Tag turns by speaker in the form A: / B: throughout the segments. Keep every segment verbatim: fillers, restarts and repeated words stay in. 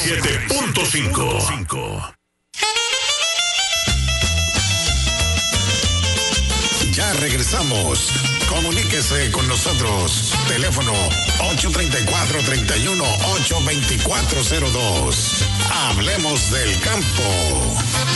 A: siete punto cinco.
B: Ya regresamos. Comuníquese con nosotros. Teléfono ocho tres cuatro, tres uno, ocho dos cuatro cero dos. Hablemos del campo.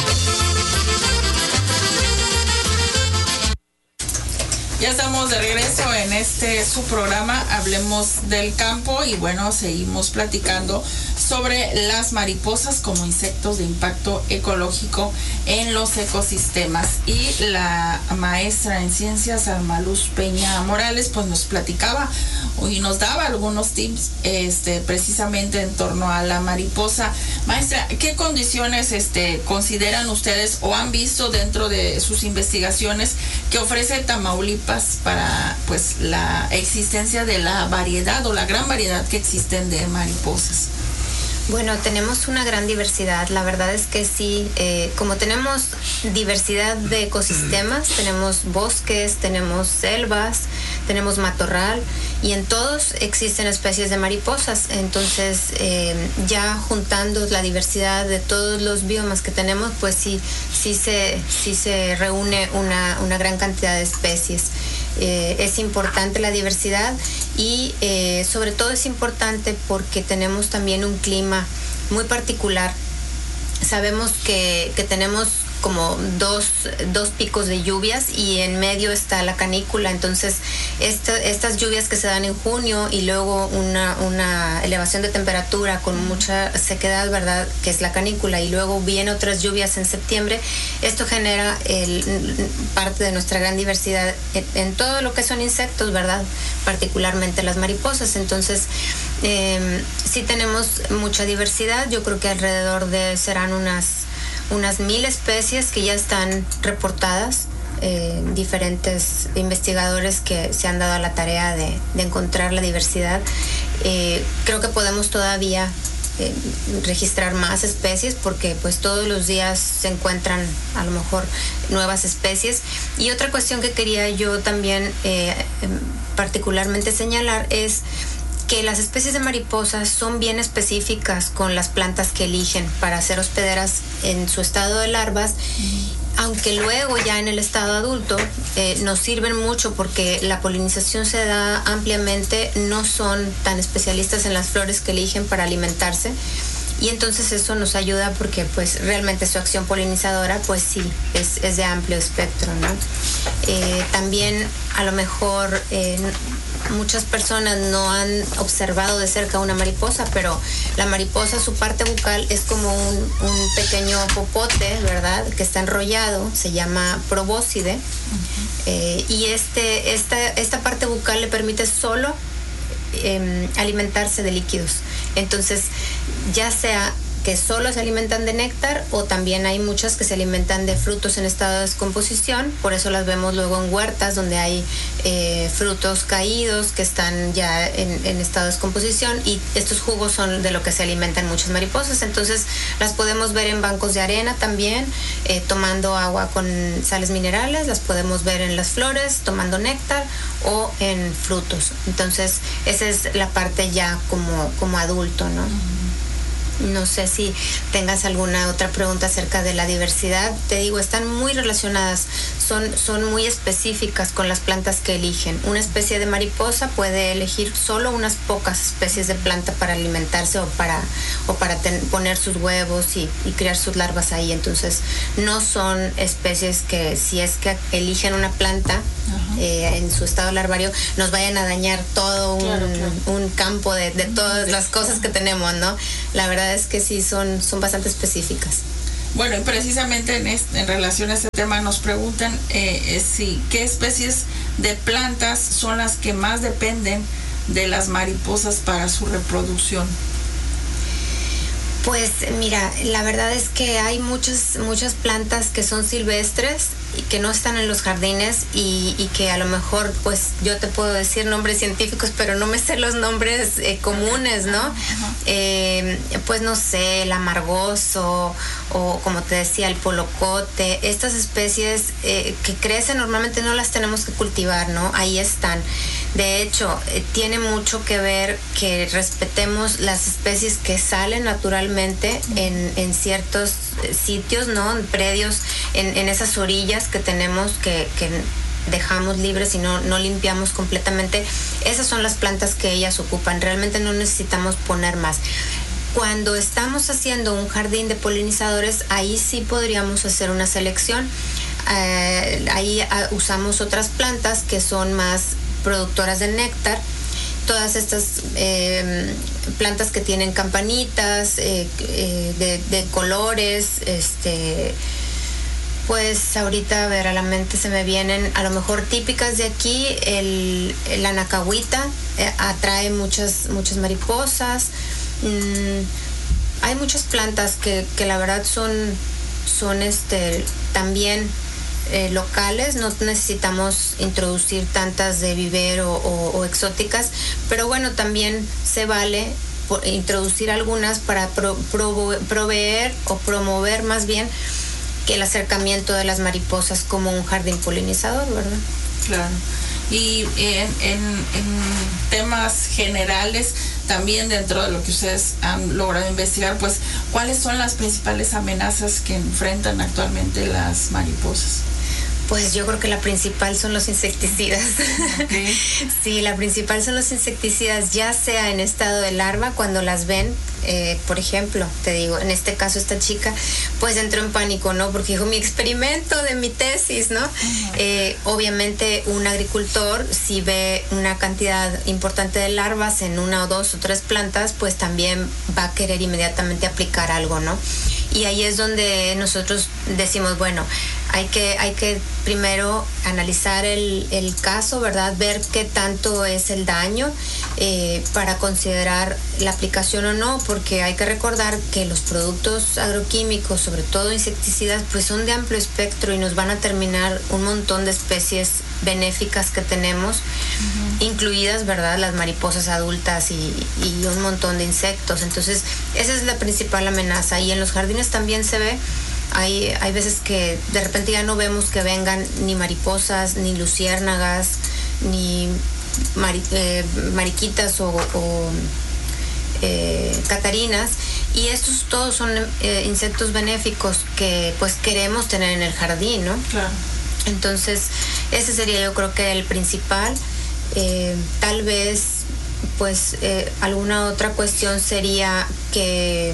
C: Ya estamos de regreso en este su programa Hablemos del Campo y bueno, seguimos platicando sobre las mariposas como insectos de impacto ecológico en los ecosistemas. Y la maestra en ciencias Alma Luz Peña Morales pues nos platicaba y nos daba algunos tips este precisamente en torno a la mariposa. Maestra, ¿qué condiciones este consideran ustedes o han visto dentro de sus investigaciones que ofrece Tamaulipas para pues la existencia de la variedad o la gran variedad que existen de mariposas?
D: Bueno, tenemos una gran diversidad. La verdad es que sí, eh, como tenemos diversidad de ecosistemas, tenemos bosques, tenemos selvas, tenemos matorral y en todos existen especies de mariposas. Entonces, eh, ya juntando la diversidad de todos los biomas que tenemos, pues sí, sí se, sí se reúne una, una gran cantidad de especies. Eh, es importante la diversidad y eh, sobre todo es importante porque tenemos también un clima muy particular. Sabemos que, que tenemos como dos, dos picos de lluvias y en medio está la canícula. Entonces esta, estas lluvias que se dan en junio y luego una, una elevación de temperatura con mucha sequedad, ¿verdad?, que es la canícula, y luego vienen otras lluvias en septiembre, esto genera el, parte de nuestra gran diversidad en, en todo lo que son insectos, ¿verdad?, particularmente las mariposas. Entonces eh, sí tenemos mucha diversidad. Yo creo que alrededor de serán unas unas mil especies que ya están reportadas, eh, diferentes investigadores que se han dado a la tarea de, de encontrar la diversidad. Eh, creo que podemos todavía eh, registrar más especies porque pues todos los días se encuentran a lo mejor nuevas especies. Y otra cuestión que quería yo también eh, particularmente señalar es que las especies de mariposas son bien específicas con las plantas que eligen para ser hospederas en su estado de larvas, aunque luego ya en el estado adulto eh, nos sirven mucho porque la polinización se da ampliamente, no son tan especialistas en las flores que eligen para alimentarse. Y entonces eso nos ayuda porque pues realmente su acción polinizadora pues sí, es, es de amplio espectro, ¿no? Eh, también a lo mejor eh, muchas personas no han observado de cerca una mariposa, pero la mariposa, su parte bucal es como un, un pequeño popote, ¿verdad?, que está enrollado, se llama probóscide. Uh-huh. eh, y este, esta, esta parte bucal le permite solo eh, alimentarse de líquidos. Entonces, ya sea que solo se alimentan de néctar o también hay muchas que se alimentan de frutos en estado de descomposición. Por eso las vemos luego en huertas donde hay eh, frutos caídos que están ya en, en estado de descomposición, y estos jugos son de lo que se alimentan muchas mariposas. Entonces las podemos ver en bancos de arena también, eh, tomando agua con sales minerales, las podemos ver en las flores tomando néctar o en frutos. Entonces esa es la parte ya como, como adulto, ¿no? No sé si tengas alguna otra pregunta acerca de la diversidad. Te digo, están muy relacionadas, son, son muy específicas con las plantas que eligen. Una especie de mariposa puede elegir solo unas pocas especies de planta para alimentarse o para, o para ten, poner sus huevos y, y criar sus larvas ahí. Entonces, no son especies que si es que eligen una planta eh, en su estado larvario, nos vayan a dañar todo un, claro, claro. un campo de, de todas las cosas que tenemos, ¿no? La verdad es que sí son, son bastante específicas.
C: Bueno, y precisamente en, este, en relación a este tema nos preguntan eh, eh, si qué especies de plantas son las que más dependen de las mariposas para su reproducción.
D: Pues mira, la verdad es que hay muchas, muchas plantas que son silvestres y que no están en los jardines y, y que a lo mejor, pues yo te puedo decir nombres científicos, pero no me sé los nombres eh, comunes, ¿no? Uh-huh. Eh, pues no sé, el amargoso o como te decía, el polocote, estas especies eh, que crecen normalmente no las tenemos que cultivar, ¿no? Ahí están. De hecho, eh, tiene mucho que ver que respetemos las especies que salen naturalmente en, en ciertos sitios, ¿no? En predios, en, en esas orillas que tenemos que, que dejamos libres y no, no limpiamos completamente. Esas son las plantas que ellas ocupan. Realmente no necesitamos poner más. Cuando estamos haciendo un jardín de polinizadores, ahí sí podríamos hacer una selección. Eh, ahí uh, usamos otras plantas que son más productoras de néctar. Todas estas eh, plantas que tienen campanitas eh, eh, de, de colores, este, pues ahorita a ver, a la mente se me vienen a lo mejor típicas de aquí. El, el anacahuita eh, atrae muchas, muchas mariposas. Mm, hay muchas plantas que, que la verdad son, son este, también eh, locales. No necesitamos introducir tantas de vivero o, o exóticas, pero bueno, también se vale por, introducir algunas para pro, pro, proveer o promover más bien que el acercamiento de las mariposas como un jardín polinizador, ¿verdad?
C: Claro. Y en, en, en temas generales, también dentro de lo que ustedes han logrado investigar, pues, ¿cuáles son las principales amenazas que enfrentan actualmente las mariposas?
D: Pues yo creo que la principal son los insecticidas. Okay. Sí, la principal son los insecticidas, ya sea en estado de larva, cuando las ven, eh, por ejemplo, te digo, en este caso esta chica, pues entró en pánico, ¿no? Porque dijo, mi experimento de mi tesis, ¿no? Uh-huh. Eh, obviamente un agricultor, si ve una cantidad importante de larvas en una o dos o tres plantas, pues también va a querer inmediatamente aplicar algo, ¿no? Y ahí es donde nosotros decimos, bueno, hay que, hay que primero analizar el, el caso, ¿verdad? Ver qué tanto es el daño eh, para considerar la aplicación o no, porque hay que recordar que los productos agroquímicos, sobre todo insecticidas, pues son de amplio espectro y nos van a terminar un montón de especies benéficas que tenemos, uh-huh. incluidas, ¿verdad?, las mariposas adultas y, y un montón de insectos. Entonces, esa es la principal amenaza. Y en los jardines también se ve. Hay, hay veces que de repente ya no vemos que vengan ni mariposas, ni luciérnagas, ni mari, eh, mariquitas o, o eh, catarinas. Y estos todos son eh, insectos benéficos que pues queremos tener en el jardín, ¿no? Claro. Entonces, ese sería yo creo que el principal. Eh, tal vez, pues, eh, alguna otra cuestión sería que...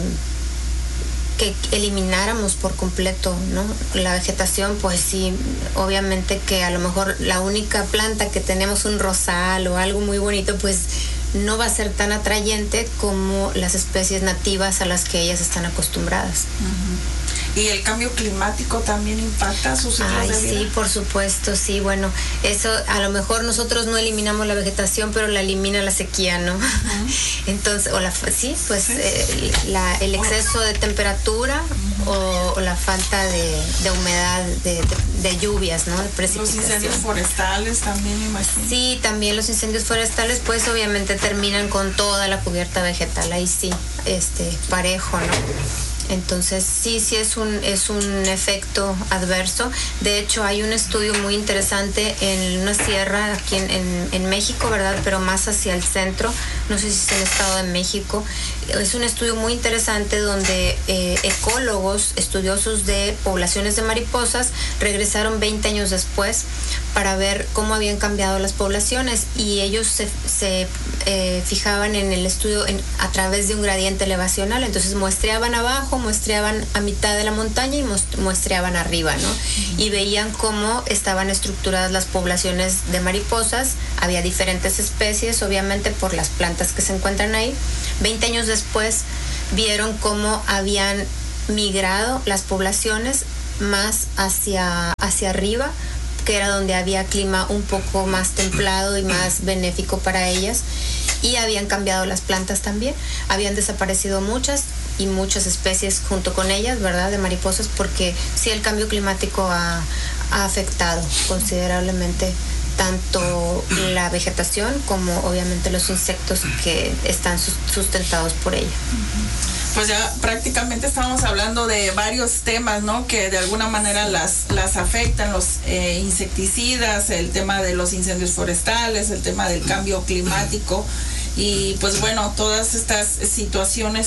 D: que elimináramos por completo, ¿no? La vegetación, pues sí, obviamente que a lo mejor la única planta que tenemos un rosal o algo muy bonito, pues no va a ser tan atrayente como las especies nativas a las que ellas están acostumbradas.
C: Uh-huh. ¿Y el cambio climático también impacta sus ciclos
D: Ay,
C: de vida?
D: Sí, por supuesto, sí. Bueno, eso a lo mejor nosotros no eliminamos la vegetación, pero la elimina la sequía, ¿no? Uh-huh. Entonces, o la sí, pues sí. Eh, la, el exceso de temperatura uh-huh. o, o la falta de, de humedad, de, de, de lluvias, ¿no? De precipitación.
C: Los incendios forestales también, me imagino.
D: Sí, también los incendios forestales, pues obviamente terminan con toda la cubierta vegetal, ahí sí, este, parejo, ¿no? Entonces sí, sí es un, es un efecto adverso. De hecho, hay un estudio muy interesante en una sierra aquí en, en, en México, ¿verdad? Pero más hacia el centro, no sé si es el Estado de México. Es un estudio muy interesante donde eh, ecólogos, estudiosos de poblaciones de mariposas, regresaron veinte años después para ver cómo habían cambiado las poblaciones, y ellos se, se eh, fijaban en el estudio en, a través de un gradiente elevacional. Entonces muestreaban abajo, muestreaban a mitad de la montaña y muestreaban arriba, ¿no? Uh-huh. Y veían cómo estaban estructuradas las poblaciones de mariposas. Había diferentes especies, obviamente, por las plantas que se encuentran ahí. veinte años después vieron cómo habían migrado las poblaciones más hacia, hacia arriba, que era donde había clima un poco más templado y más benéfico para ellas, y habían cambiado las plantas también. Habían desaparecido muchas y muchas especies junto con ellas, ¿verdad?, de mariposas, porque sí, el cambio climático ha, ha afectado considerablemente tanto la vegetación como obviamente los insectos que están sustentados por ella.
C: Pues ya prácticamente estamos hablando de varios temas, ¿no? Que de alguna manera las, las afectan, los eh, insecticidas, el tema de los incendios forestales, el tema del cambio climático y pues bueno, todas estas situaciones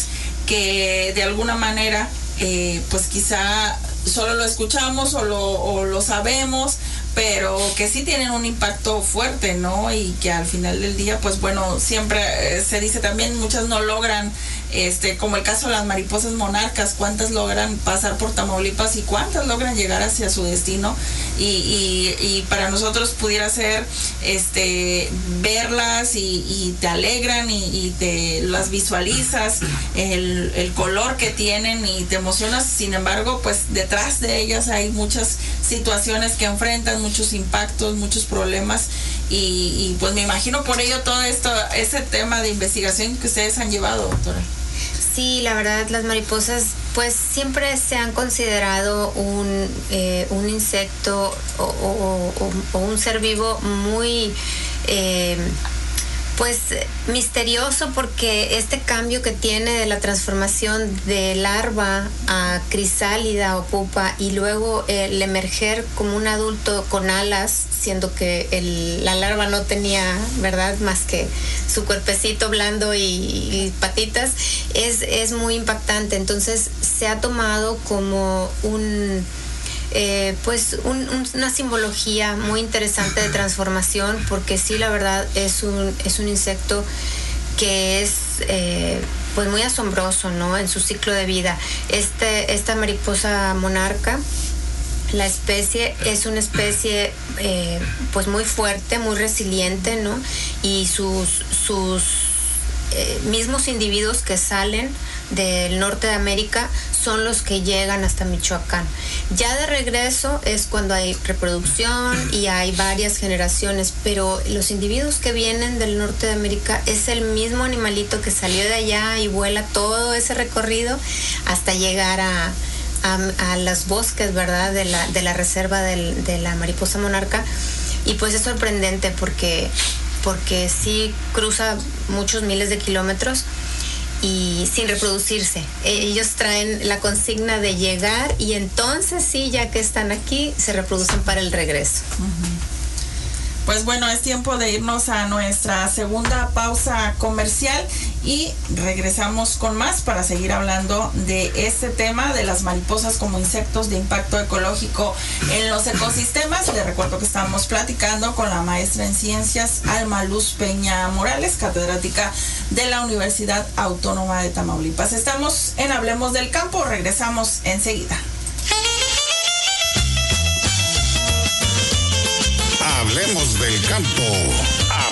C: que de alguna manera eh, pues quizá solo lo escuchamos o lo, o lo sabemos, pero que sí tienen un impacto fuerte, ¿no? Y que al final del día, pues bueno, siempre eh, se dice también, muchas no logran, este, como el caso de las mariposas monarcas, cuántas logran pasar por Tamaulipas y cuántas logran llegar hacia su destino, y, y, y para nosotros pudiera ser, este, verlas y, y te alegran y, y te las visualizas, el, el color que tienen y te emocionas. Sin embargo, pues detrás de ellas hay muchas situaciones que enfrentan, muchos impactos, muchos problemas y, y pues me imagino por ello todo esto, ese tema de investigación que ustedes han llevado, doctora.
D: Sí, la verdad las mariposas pues siempre se han considerado un, eh, un insecto o, o, o, o un ser vivo muy eh, pues misterioso, porque este cambio que tiene de la transformación de larva a crisálida o pupa y luego el emerger como un adulto con alas, siendo que el, la larva no tenía, ¿verdad?, más que su cuerpecito blando y, y patitas, es, es muy impactante. Entonces se ha tomado como un... Eh, pues un, un, una simbología muy interesante de transformación, porque sí, la verdad es un, es un insecto que es eh, pues muy asombroso, ¿no?, en su ciclo de vida. Este, esta mariposa monarca, la especie es una especie eh, pues muy fuerte, muy resiliente, ¿no? Y sus, sus eh, mismos individuos que salen del norte de América son los que llegan hasta Michoacán. Ya de regreso es cuando hay reproducción y hay varias generaciones, pero los individuos que vienen del norte de América es el mismo animalito que salió de allá y vuela todo ese recorrido hasta llegar a, a, a los bosques, ¿verdad?, de la, de la reserva del, de la mariposa monarca. Y pues es sorprendente porque, porque sí cruza muchos miles de kilómetros y sin reproducirse. Ellos traen la consigna de llegar y entonces sí, ya que están aquí, se reproducen para el regreso.
C: Uh-huh. Pues bueno, es tiempo de irnos a nuestra segunda pausa comercial y regresamos con más para seguir hablando de este tema de las mariposas como insectos de impacto ecológico en los ecosistemas. Les recuerdo que estamos platicando con la maestra en ciencias Alma Luz Peña Morales, catedrática de la Universidad Autónoma de Tamaulipas. Estamos en Hablemos del Campo, regresamos enseguida.
B: Hablemos del Campo.